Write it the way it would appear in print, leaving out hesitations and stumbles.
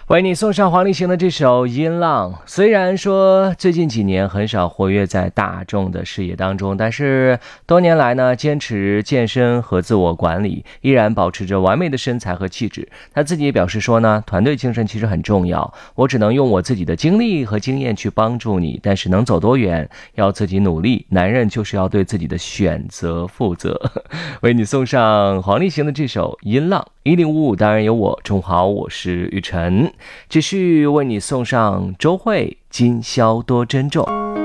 为你送上黄立行的这首《音浪》。虽然说最近几年很少活跃在大众的视野当中，但是多年来呢，坚持健身和自我管理，依然保持着完美的身材和气质。他自己也表示说呢，团队精神其实很重要，我只能用我自己的经历和经验去帮助你，但是能走多远要自己努力，男人就是要对自己的选择负责。为你送上黄立行的这首《音浪》。1055当然有我，中午好，我是雨晨，继续为你送上周蕙今宵多珍重。